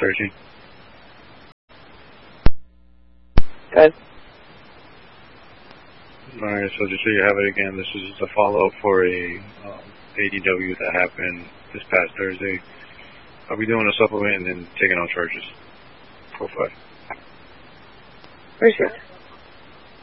13. Good. Alright, so just so you have it again, this is a follow-up for a ADW that happened this past Thursday. I'll be doing a supplement and then taking on charges. 4-5. Appreciate it.